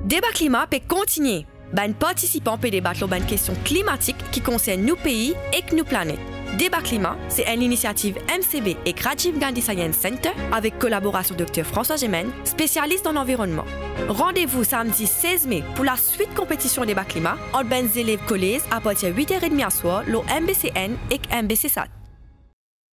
Débat climat peut continuer. Les participants peuvent débattre sur une question climatique qui concerne nos pays et nos planètes. Débat climat, c'est une initiative MCB et Rajiv Gandhi Science Center avec collaboration Dr François Gemène, spécialiste dans l'environnement. Rendez-vous samedi 16 mai pour la suite compétition débat climat entre les élèves collèges à partir de 8h30 à soir, l'au MBCN et MBCSAT.